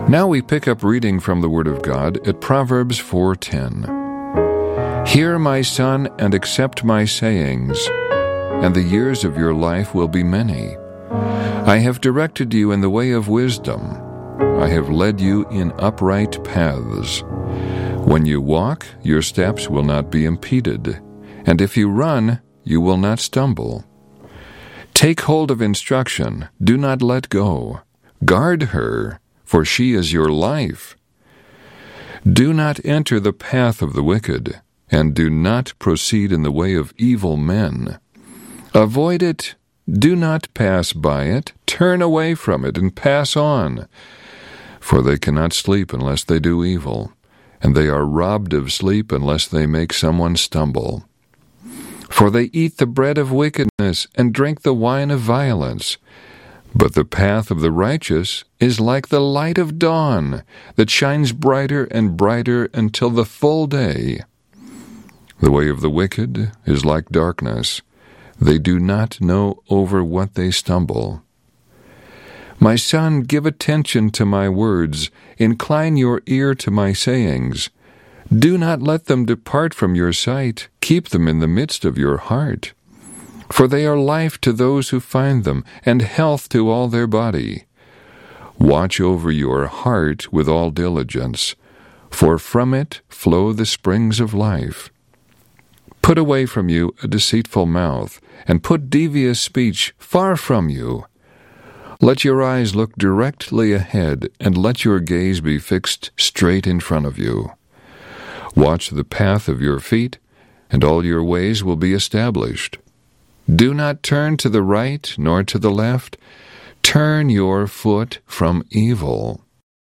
Now we pick up reading from the Word of God at Proverbs 4:10. Hear, my son, and accept my sayings, and the years of your life will be many. I have directed you in the way of wisdom. I have led you in upright paths. When you walk, your steps will not be impeded, and if you run, you will not stumble. Take hold of instruction, do not let go. Guard her, for she is your life. Do not enter the path of the wicked, and do not proceed in the way of evil men. Avoid it, do not pass by it, turn away from it and pass on. For they cannot sleep unless they do evil, and they are robbed of sleep unless they make someone stumble. For they eat the bread of wickedness and drink the wine of violence. But the path of the righteous is like the light of dawn that shines brighter and brighter until the full day. The way of the wicked is like darkness. They do not know over what they stumble. My son, give attention to my words. Incline your ear to my sayings. Do not let them depart from your sight. Keep them in the midst of your heart. For they are life to those who find them, and health to all their body. Watch over your heart with all diligence, for from it flow the springs of life. Put away from you a deceitful mouth, and put devious speech far from you. Let your eyes look directly ahead, and let your gaze be fixed straight in front of you. Watch the path of your feet, and all your ways will be established. Do not turn to the right nor to the left. Turn your foot from evil.